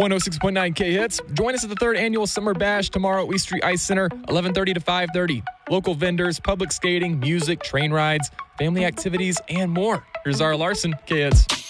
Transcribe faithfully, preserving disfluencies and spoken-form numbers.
one oh six point nine K-Hits. Join us at the third annual Summer Bash tomorrow at East Street Ice Center, eleven thirty to five thirty. Local vendors, public skating, music, train rides, family activities, and more. Here's Zara Larson, K-Hits.